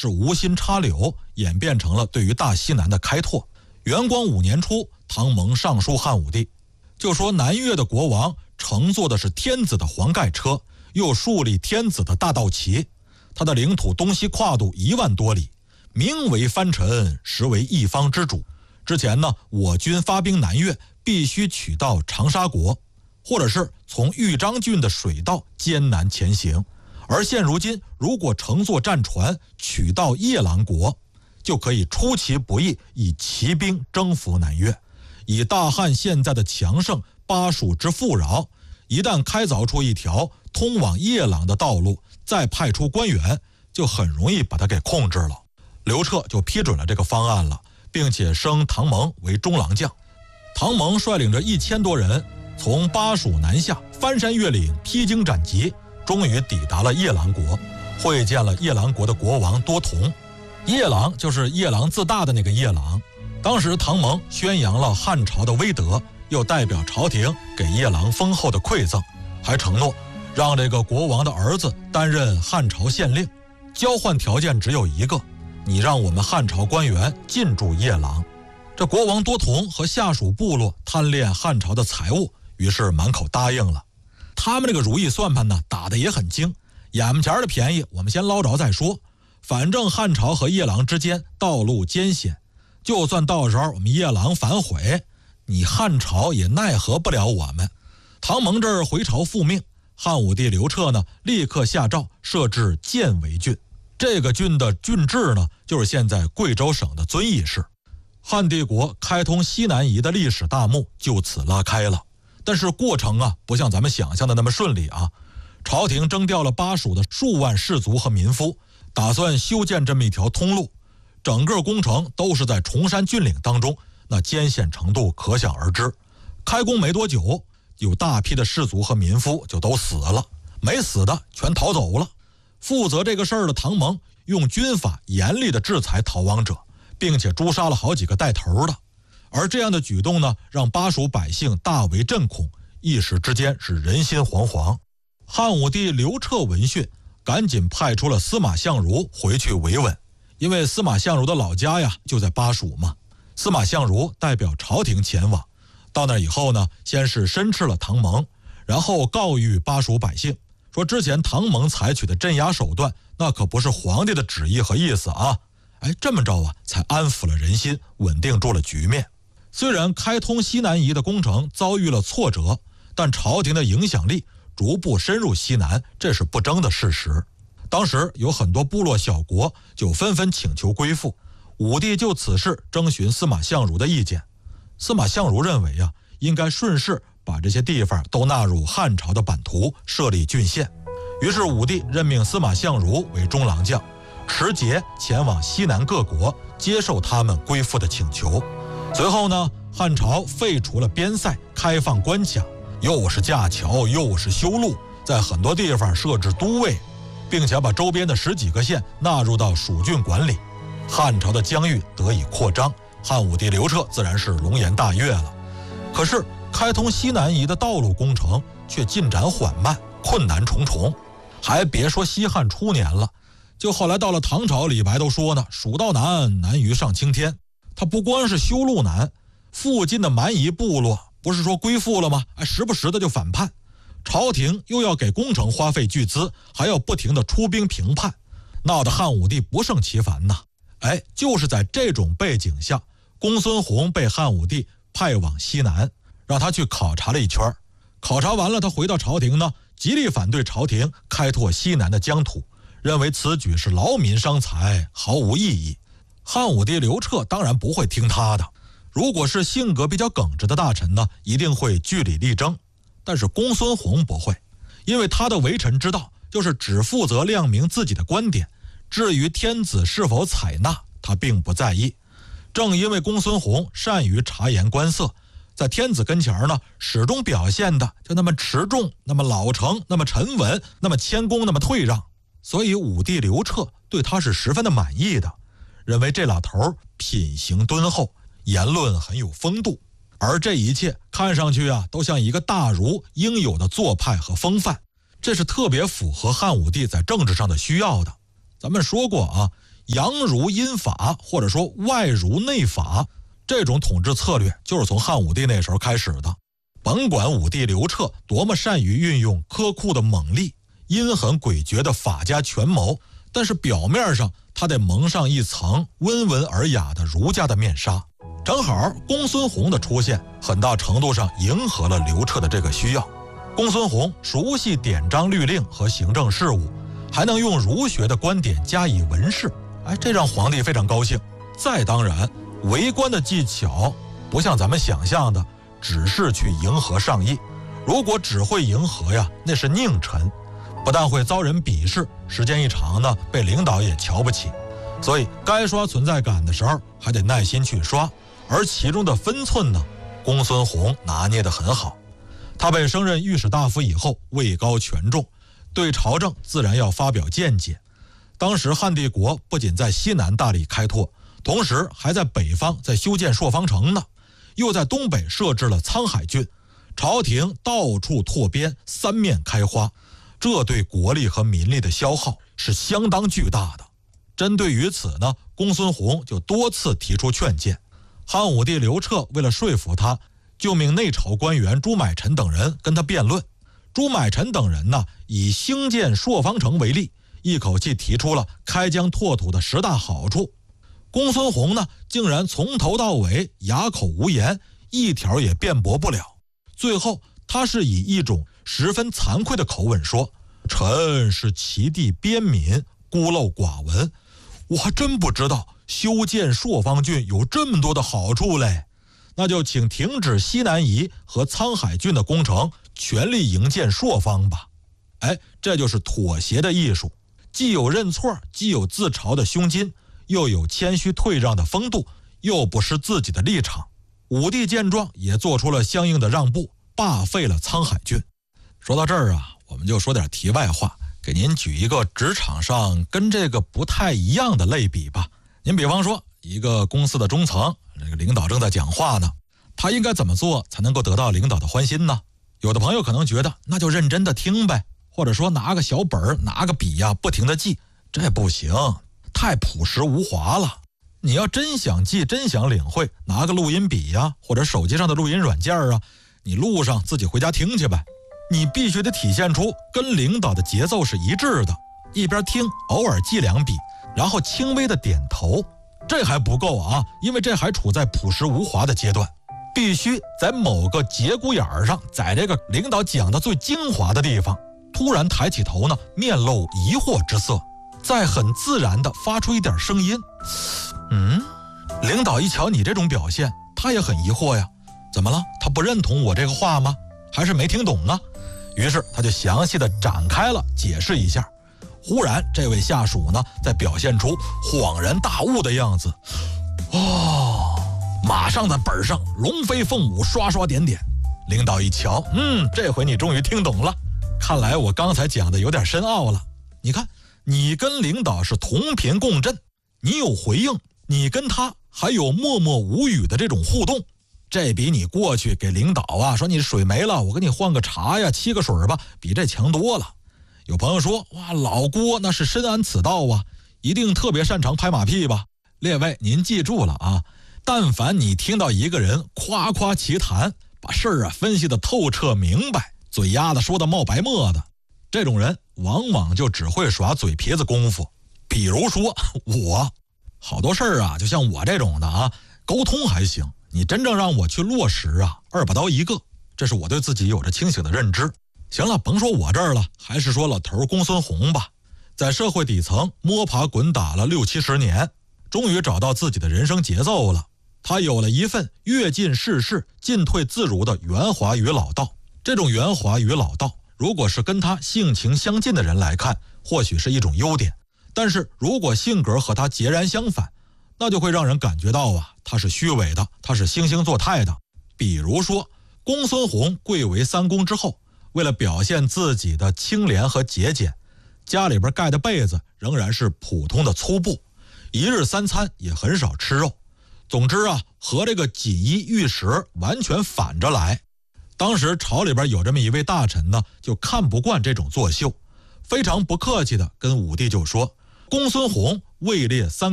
是无心插柳，演变成了对于大西南的开拓。元光5年初，唐蒙上书汉武帝，就说南越的国王乘坐的是天子的黄盖车，又树立天子的大道旗，他的领土东西跨度1万多里，名为藩臣，实为一方之主。之前呢，我军发兵南越，必须取到长沙国，或者是从豫章郡的水道艰难前行。而现如今，如果乘坐战船取到夜郎国，就可以出其不意，以骑兵征服南越。以大汉现在的强盛，巴蜀之富饶，一旦开凿出一条通往夜郎的道路，再派出官员，就很容易把它给控制了。刘彻就批准了这个方案了，并且升唐蒙为中郎将。唐蒙率领着1000多人，从巴蜀南下，翻山越岭，披荆斩棘，终于抵达了夜郎国，会见了夜郎国的国王多同。夜郎就是夜郎自大的那个夜郎。当时唐蒙宣扬了汉朝的威德，又代表朝廷给夜郎丰厚的馈赠，还承诺让这个国王的儿子担任汉朝县令，交换条件只有一个，你让我们汉朝官员进驻夜郎。这国王多同和下属部落贪恋汉朝的财物，于是满口答应了。他们这个如意算盘呢，打得也很精，眼前的便宜我们先捞着再说，反正汉朝和夜郎之间道路艰险，就算到时候我们夜郎反悔，你汉朝也奈何不了我们。唐蒙这儿回朝复命，汉武帝刘彻呢，立刻下诏设置建为郡。这个郡的郡治呢，就是现在贵州省的遵义市。汉帝国开通西南夷的历史大幕就此拉开了。但是过程啊，不像咱们想象的那么顺利啊。朝廷征调了巴蜀的数万士卒和民夫，打算修建这么一条通路。整个工程都是在崇山峻岭当中，那艰险程度可想而知。开工没多久，有大批的士卒和民夫就都死了，没死的全逃走了。负责这个事儿的唐蒙用军法严厉的制裁逃亡者，并且诛杀了好几个带头的。而这样的举动呢，让巴蜀百姓大为震恐，一时之间是人心惶惶。汉武帝刘彻闻讯，赶紧派出了司马相如回去维稳，因为司马相如的老家呀就在巴蜀嘛。司马相如代表朝廷前往，到那以后呢，先是申斥了唐蒙，然后告谕巴蜀百姓，说之前唐蒙采取的镇压手段，那可不是皇帝的旨意和意思啊。这么着啊，才安抚了人心，稳定住了局面。虽然开通西南夷的工程遭遇了挫折，但朝廷的影响力逐步深入西南，这是不争的事实。当时有很多部落小国就纷纷请求归附，武帝就此事征询司马相如的意见。司马相如认为应该顺势把这些地方都纳入汉朝的版图，设立郡县。于是武帝任命司马相如为中郎将，持节前往西南各国，接受他们归附的请求。随后呢，汉朝废除了边塞，开放关卡，又是架桥又是修路，在很多地方设置都尉，并且把周边的10几个县纳入到蜀郡管理。汉朝的疆域得以扩张，汉武帝刘彻自然是龙颜大悦了。可是开通西南夷的道路工程却进展缓慢，困难重重。还别说西汉初年了，就后来到了唐朝，李白都说呢，蜀道难，难于上青天。他不光是修路难，附近的蛮夷部落不是说归附了吗？时不时的就反叛，朝廷又要给工程花费巨资，还要不停的出兵平叛，闹得汉武帝不胜其烦呐。就是在这种背景下，公孙弘被汉武帝派往西南，让他去考察了一圈。考察完了，他回到朝廷呢，极力反对朝廷开拓西南的疆土，认为此举是劳民伤财，毫无意义。汉武帝刘彻当然不会听他的，如果是性格比较耿直的大臣呢，一定会据理力争。但是公孙弘不会，因为他的为臣之道就是只负责亮明自己的观点，至于天子是否采纳，他并不在意。正因为公孙弘善于察言观色，在天子跟前呢，始终表现的就那么持重，那么老成，那么沉稳，那么谦恭，那么退让，所以武帝刘彻对他是十分的满意的，认为这老头品行敦厚，言论很有风度。而这一切看上去都像一个大儒应有的做派和风范，这是特别符合汉武帝在政治上的需要的。咱们说过阳儒阴法，或者说外儒内法，这种统治策略就是从汉武帝那时候开始的。甭管武帝刘彻多么善于运用苛酷的猛力、阴狠诡谲的法家权谋，但是表面上他得蒙上一层温文尔雅的儒家的面纱。正好公孙弘的出现很大程度上迎合了刘彻的这个需要。公孙弘熟悉典章律令和行政事务，还能用儒学的观点加以文饰，这让皇帝非常高兴。再当然，为官的技巧不像咱们想象的只是去迎合上意，如果只会迎合呀，那是佞臣，不但会遭人鄙视，时间一长呢，被领导也瞧不起。所以该刷存在感的时候还得耐心去刷，而其中的分寸呢，公孙弘拿捏得很好。他被升任御史大夫以后，位高权重，对朝政自然要发表见解。当时汉帝国不仅在西南大力开拓，同时还在北方在修建朔方城呢，又在东北设置了沧海郡，朝廷到处拓边，三面开花，这对国力和民力的消耗是相当巨大的。针对于此呢，公孙弘就多次提出劝谏。汉武帝刘彻为了说服他，就命内朝官员朱买臣等人跟他辩论。朱买臣等人呢，以兴建朔方城为例，一口气提出了开疆拓土的10大好处。公孙弘呢，竟然从头到尾哑口无言，一条也辩驳不了。最后他是以一种十分惭愧的口吻说：“臣是齐地边民，孤陋寡闻，我还真不知道修建朔方郡有这么多的好处嘞。那就请停止西南夷和沧海郡的工程，全力营建朔方吧。”这就是妥协的艺术，既有认错，既有自嘲的胸襟，又有谦虚退让的风度，又不失自己的立场。武帝见状也做出了相应的让步，罢废了沧海郡。说到这儿啊，我们就说点题外话，给您举一个职场上跟这个不太一样的类比吧。您比方说一个公司的中层，这个领导正在讲话呢，他应该怎么做才能够得到领导的欢心呢？有的朋友可能觉得那就认真的听呗，或者说拿个小本拿个笔呀，不停的记。这不行，太朴实无华了。你要真想记，真想领会，拿个录音笔呀，或者手机上的录音软件啊，你录上自己回家听去呗。你必须得体现出跟领导的节奏是一致的，一边听偶尔记2笔，然后轻微的点头。这还不够啊，因为这还处在朴实无华的阶段，必须在某个节骨眼上，在这个领导讲的最精华的地方，突然抬起头呢，面露疑惑之色，再很自然地发出一点声音。领导一瞧你这种表现，他也很疑惑呀，怎么了？他不认同我这个话吗？还是没听懂啊？于是他就详细的展开了解释一下。忽然这位下属呢，在表现出恍然大悟的样子，马上在本上龙飞凤舞，刷刷点点。领导一瞧，这回你终于听懂了，看来我刚才讲的有点深奥了。你看，你跟领导是同频共振，你有回应，你跟他还有默默无语的这种互动，这比你过去给领导啊说你水没了，我给你换个茶呀，沏个水吧，比这强多了。有朋友说，哇，老郭那是深谙此道啊，一定特别擅长拍马屁吧？列位您记住了啊，但凡你听到一个人夸夸其谈，把事儿分析的透彻明白，嘴丫子说的冒白沫的，这种人往往就只会耍嘴皮子功夫。比如说我，好多事儿就像我这种的沟通还行，你真正让我去落实2把刀一个，这是我对自己有着清醒的认知。行了，甭说我这儿了，还是说老头公孙弘吧，在社会底层摸爬滚打了60-70年，终于找到自己的人生节奏了。他有了一份跃进世事，进退自如的圆滑与老道。这种圆滑与老道，如果是跟他性情相近的人来看，或许是一种优点，但是如果性格和他截然相反，那就会让人感觉到他是虚伪的，他是惺惺作态的。比如说公孙弘贵为3公之后，为了表现自己的清廉和节俭，家里边盖的被子仍然是普通的粗布，一日3餐也很少吃肉。总之和这个锦衣玉食完全反着来。当时朝里边有这么一位大臣呢，就看不惯这种作秀，非常不客气的跟武帝就说， 公孙弘位列3